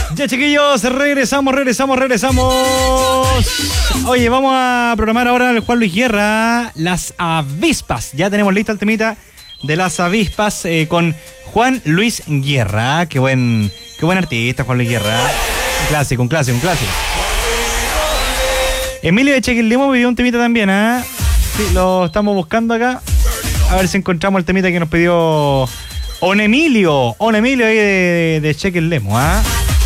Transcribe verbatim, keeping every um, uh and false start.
Ya, chiquillos, regresamos, regresamos, regresamos. Oye, vamos a programar ahora el Juan Luis Guerra, Las Avispas. Ya tenemos lista el temita de Las Avispas eh, con Juan Luis Guerra. Qué buen, qué buen artista, Juan Luis Guerra. Un clásico, un clásico, un clásico. Emilio de Chequilemo pidió un temita también, ¿ah? ¿eh? Sí, lo estamos buscando acá. A ver si encontramos el temita que nos pidió On Emilio. On Emilio ahí de, de Chequilemo, ¿ah? ¿eh?